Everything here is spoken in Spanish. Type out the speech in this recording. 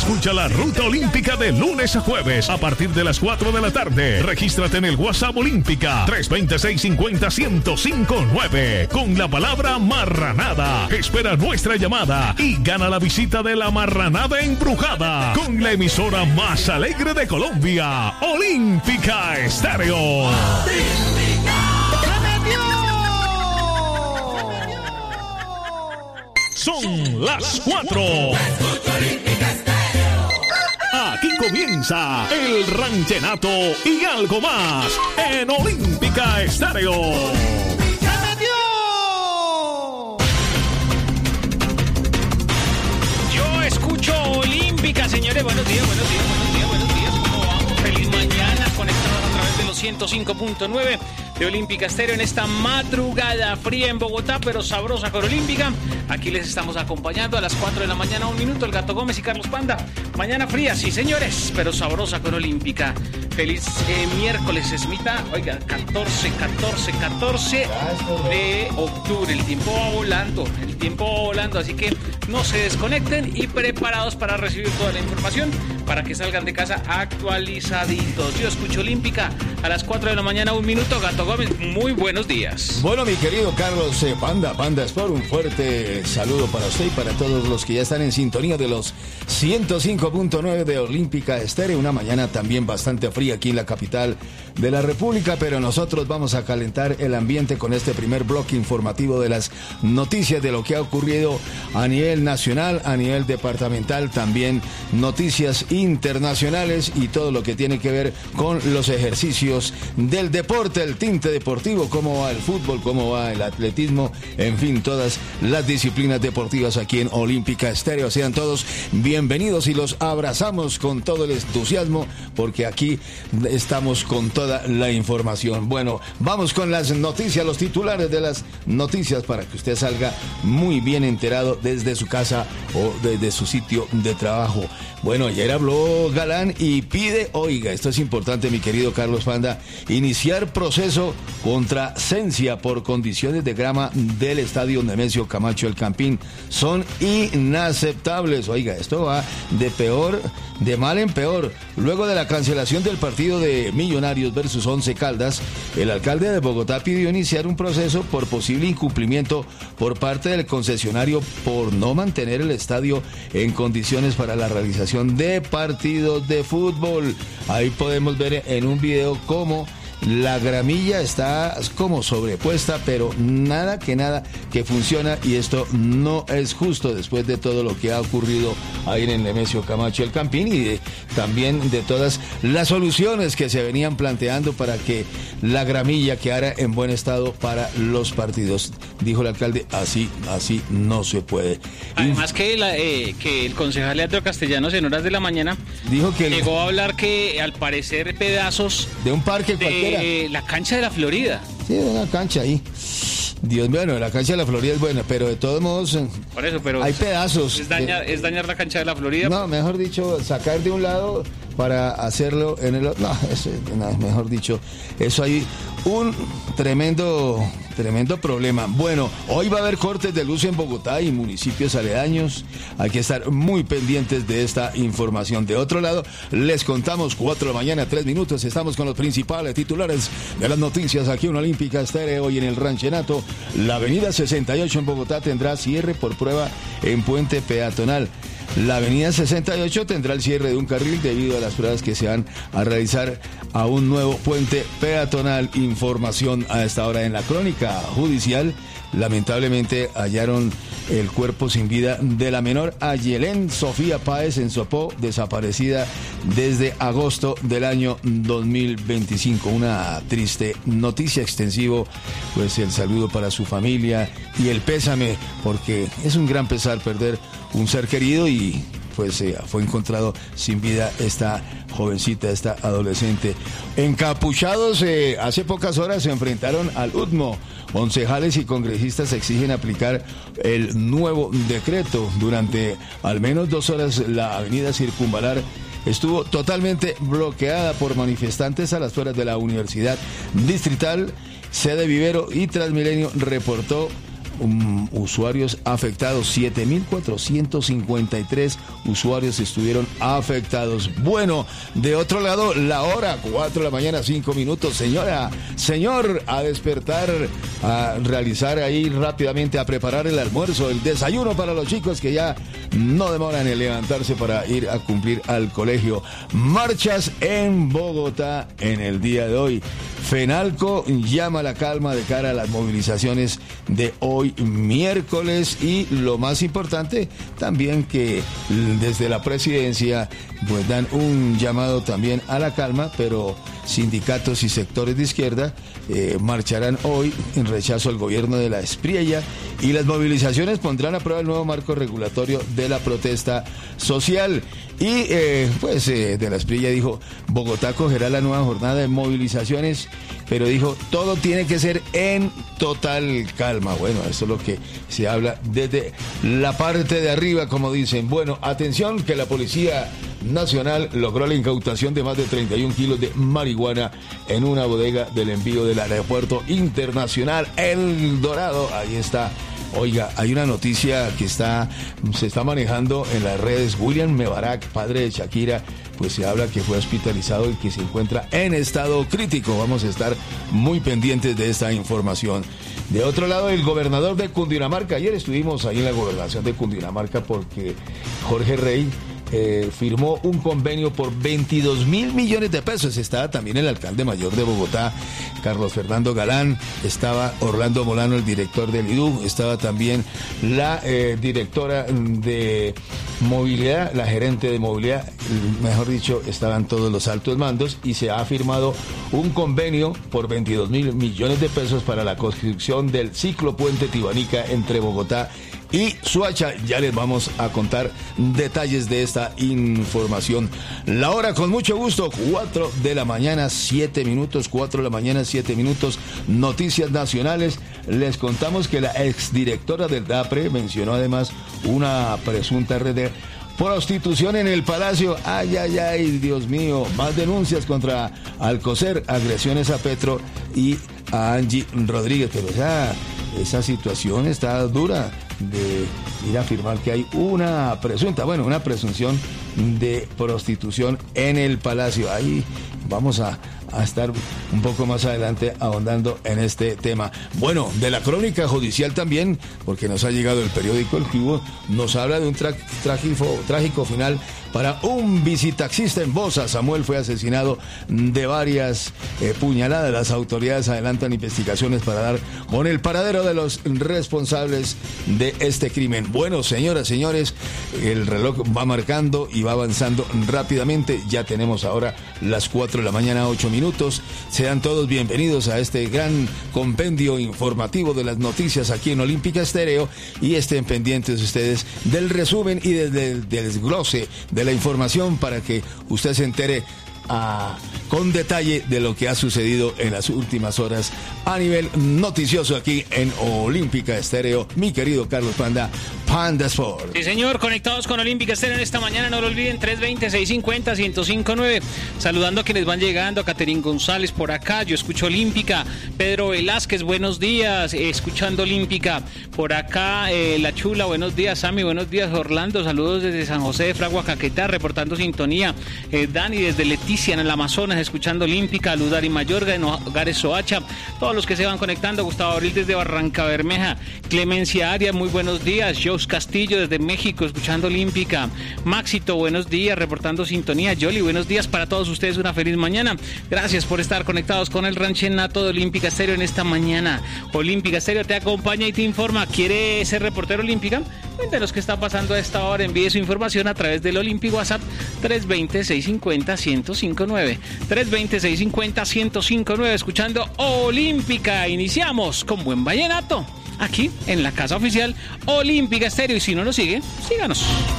Escucha la Ruta Olímpica de lunes a jueves a partir de las 4 de la tarde. Regístrate en el WhatsApp Olímpica 326-50-1059 con la palabra marranada. Espera nuestra llamada y gana la visita de la marranada embrujada con la emisora más alegre de Colombia, Olímpica Estéreo. Son las 4. Aquí comienza el ranchenato y algo más en Olímpica Estéreo. Yo escucho Olímpica, señores. Buenos días. ¿Cómo vamos? Feliz mañana. Conectados a través de los 105.9 de Olímpica Estéreo en esta madrugada fría en Bogotá, pero sabrosa con Olímpica. Aquí les estamos acompañando a las 4 de la mañana, 1 minuto, el Gato Gómez y Carlos Panda. Mañana fría, sí señores, pero sabrosa con Olímpica. Feliz miércoles, Esmita. Oiga, 14 de octubre. El tiempo va volando, así que no se desconecten y preparados para recibir toda la información para que salgan de casa actualizaditos. Yo escucho Olímpica a las 4 de la mañana, 1 minuto. Gato Gómez, muy buenos días. Bueno, mi querido Carlos Panda Sport, un fuerte saludo para usted y para todos los que ya están en sintonía de los 105.9 de Olímpica Estéreo. Una mañana también bastante fría aquí en la capital de la República, pero nosotros vamos a calentar el ambiente con este primer bloque informativo de las noticias de lo que ha ocurrido a nivel nacional, a nivel departamental, también noticias internacionales y todo lo que tiene que ver con los ejercicios del deporte, el tinte deportivo, cómo va el fútbol, cómo va el atletismo, en fin, todas las disciplinas deportivas aquí en Olímpica Estéreo. Sean todos bienvenidos y los abrazamos con todo el entusiasmo porque aquí estamos con toda la información. Bueno, vamos con las noticias, los titulares de las noticias para que usted salga muy bien enterado desde su casa o desde su sitio de trabajo. Bueno, ayer habló Galán y pide, oiga, esto es importante, mi querido Carlos Panda, iniciar proceso contra Cencia por condiciones de grama del estadio Nemesio Camacho El Campín. Son inaceptables. Oiga, esto va de mal en peor. Luego de la cancelación del partido de Millonarios versus Once Caldas, el alcalde de Bogotá pidió iniciar un proceso por posible incumplimiento por parte del concesionario por no mantener el estadio en condiciones para la realización de partidos de fútbol. Ahí podemos ver en un video cómo la gramilla está como sobrepuesta, pero nada que funciona, y esto no es justo después de todo lo que ha ocurrido ahí en el Nemesio Camacho El Campín y también de todas las soluciones que se venían planteando para que la gramilla quedara en buen estado para los partidos. Dijo el alcalde, así no se puede. Además que el concejal Leandro Castellanos en horas de la mañana dijo que llegó a hablar que al parecer pedazos de un parque cualquiera, la cancha de la Florida. Sí, una cancha ahí. Dios mío, bueno, la cancha de la Florida es buena, pero de todos modos por eso, pero hay pedazos. Es dañar la cancha de la Florida. No, mejor dicho, sacar de un lado para hacerlo en el otro. No, mejor dicho, eso hay un tremendo problema. Bueno, hoy va a haber cortes de luz en Bogotá y municipios aledaños. Hay que estar muy pendientes de esta información. De otro lado, les contamos 4 de la mañana, 3 minutos. Estamos con los principales titulares de las noticias aquí en Olímpica Estéreo y en el Ranchenato. La avenida 68 en Bogotá tendrá cierre por prueba en puente peatonal. La avenida 68 tendrá el cierre de un carril debido a las pruebas que se van a realizar a un nuevo puente peatonal. Información a esta hora en la crónica judicial. Lamentablemente hallaron el cuerpo sin vida de la menor Ayelén Sofía Páez en Sopó, desaparecida desde agosto del año 2025. Una triste noticia. Extensivo pues el saludo para su familia y el pésame, porque es un gran pesar perder un ser querido y pues fue encontrado sin vida esta jovencita, esta adolescente. Encapuchados hace pocas horas se enfrentaron al UTMO. Concejales y congresistas exigen aplicar el nuevo decreto. Durante al menos 2 horas la avenida Circunvalar estuvo totalmente bloqueada por manifestantes a las afueras de la Universidad Distrital. Sede Vivero y Transmilenio reportó usuarios afectados. 7.453 usuarios estuvieron afectados. Bueno, de otro lado, la hora, 4 de la mañana, 5 minutos. Señora, señor, a despertar, a realizar ahí rápidamente, a preparar el almuerzo, el desayuno para los chicos que ya no demoran en levantarse para ir a cumplir al colegio. Marchas en Bogotá en el día de hoy. FENALCO llama a la calma de cara a las movilizaciones de hoy miércoles, y lo más importante también que desde la presidencia pues dan un llamado también a la calma, pero sindicatos y sectores de izquierda marcharán hoy en rechazo al gobierno de la Espriella, y las movilizaciones pondrán a prueba el nuevo marco regulatorio de la protesta social. Y de la Espriella dijo: Bogotá acogerá la nueva jornada de movilizaciones, pero dijo, todo tiene que ser en total calma. Bueno, eso es lo que se habla desde la parte de arriba, como dicen. Bueno, atención, que la Policía Nacional logró la incautación de más de 31 kilos de marihuana en una bodega del envío del Aeropuerto Internacional El Dorado. Ahí está. Oiga, hay una noticia que se está manejando en las redes. William Mebarak, padre de Shakira, pues se habla que fue hospitalizado y que se encuentra en estado crítico. Vamos a estar muy pendientes de esta información. De otro lado, el gobernador de Cundinamarca. Ayer estuvimos ahí en la gobernación de Cundinamarca porque Jorge Rey firmó un convenio por 22 mil millones de pesos. Estaba también el alcalde mayor de Bogotá, Carlos Fernando Galán, estaba Orlando Molano, el director del IDU, estaba también la directora de movilidad, la gerente de movilidad, mejor dicho, estaban todos los altos mandos, y se ha firmado un convenio por 22 mil millones de pesos para la construcción del ciclopuente Tibanica entre Bogotá y Soacha. Ya les vamos a contar detalles de esta información. La hora, con mucho gusto, 4 de la mañana, 7 minutos, 4 de la mañana, 7 minutos. Noticias nacionales. Les contamos que la exdirectora del DAPRE mencionó además una presunta red de prostitución en el Palacio. Ay, ay, ay, Dios mío. Más denuncias contra Alcocer, agresiones a Petro y a Angie Rodríguez. Pero esa situación está dura, de ir a afirmar que hay una presunción de prostitución en el Palacio. Ahí vamos a estar un poco más adelante ahondando en este tema. Bueno, de la crónica judicial también, porque nos ha llegado el periódico El Cubo, nos habla de un trágico final para un bicitaxista en Bosa. Samuel fue asesinado de varias puñaladas. Las autoridades adelantan investigaciones para dar con el paradero de los responsables de este crimen. Bueno, señoras, señores, el reloj va marcando y va avanzando rápidamente. Ya tenemos ahora las 4 de la mañana, 8 minutos. Sean todos bienvenidos a este gran compendio informativo de las noticias aquí en Olímpica Estéreo, y estén pendientes ustedes del resumen y del desglose de la información para que usted se entere con detalle de lo que ha sucedido en las últimas horas a nivel noticioso aquí en Olímpica Estéreo. Mi querido Carlos Panda Sport. Sí, señor, conectados con Olímpica Estéreo en esta mañana. No lo olviden, 320-650-1059. Saludando a quienes van llegando. A Caterín González por acá, yo escucho Olímpica. Pedro Velázquez, buenos días, escuchando Olímpica. Por acá, La Chula, buenos días. Sammy, buenos días. Orlando, saludos desde San José de Fragua, Caquetá, reportando sintonía. Dani desde Leticia en el Amazonas, escuchando Olímpica. Ludari Mayorga en Hogares Soacha. Todos los que se van conectando. Gustavo Abril desde Barranca Bermeja. Clemencia Arias, muy buenos días. Jos Castillo desde México, escuchando Olímpica. Maxito, buenos días, reportando sintonía. Yoli, buenos días para todos ustedes, una feliz mañana. Gracias por estar conectados con el ranchenato de Olímpica Estéreo en esta mañana. Olímpica Estéreo te acompaña y te informa. ¿Quiere ser reportero Olímpica? Cuéntenos qué está pasando a esta hora. Envíe su información a través del Olímpico WhatsApp 320-650-1059. 320-650-1059, escuchando Olímpica. Iniciamos con buen vallenato aquí en la casa oficial Olímpica Estéreo, y si no nos sigue, síganos.